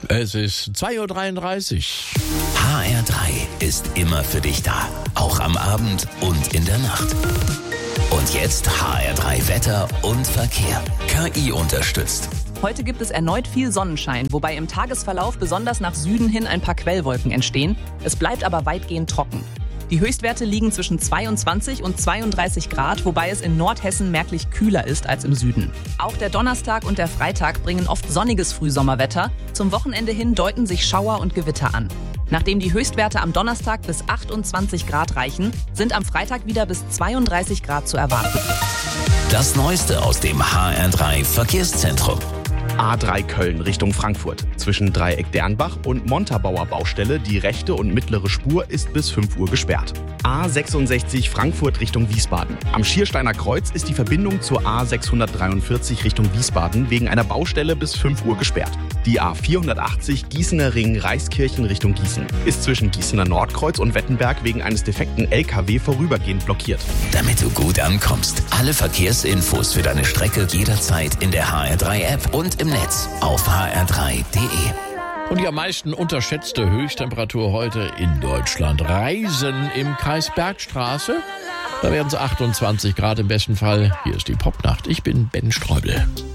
Es ist 2:33 Uhr. HR3 ist immer für dich da. Auch am Abend und in der Nacht. Und jetzt HR3 Wetter und Verkehr. KI unterstützt. Heute gibt es erneut viel Sonnenschein, wobei im Tagesverlauf besonders nach Süden hin ein paar Quellwolken entstehen. Es bleibt aber weitgehend trocken. Die Höchstwerte liegen zwischen 22 und 32 Grad, wobei es in Nordhessen merklich kühler ist als im Süden. Auch der Donnerstag und der Freitag bringen oft sonniges Frühsommerwetter. Zum Wochenende hin deuten sich Schauer und Gewitter an. Nachdem die Höchstwerte am Donnerstag bis 28 Grad reichen, sind am Freitag wieder bis 32 Grad zu erwarten. Das Neueste aus dem HR3 Verkehrszentrum. A3 Köln Richtung Frankfurt. Zwischen Dreieck Dernbach und Montabaur Baustelle die rechte und mittlere Spur ist bis 5 Uhr gesperrt. A66 Frankfurt Richtung Wiesbaden. Am Schiersteiner Kreuz ist die Verbindung zur A643 Richtung Wiesbaden wegen einer Baustelle bis 5 Uhr gesperrt. Die A480 Gießener Ring Reiskirchen Richtung Gießen ist zwischen Gießener Nordkreuz und Wettenberg wegen eines defekten LKW vorübergehend blockiert. Damit du gut ankommst. Alle Verkehrsinfos für deine Strecke jederzeit in der HR3-App und im Netz auf hr3.de. Und die am meisten unterschätzte Höchsttemperatur heute in Deutschland. Reisen im Kreis Bergstraße. Da werden es 28 Grad im besten Fall. Hier ist die Popnacht. Ich bin Ben Streubel.